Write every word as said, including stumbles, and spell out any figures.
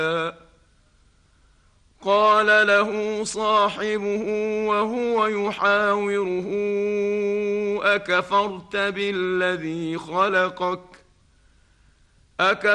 قال له صاحبه وهو يحاوره أكفرت بالذي خلقك أكفرت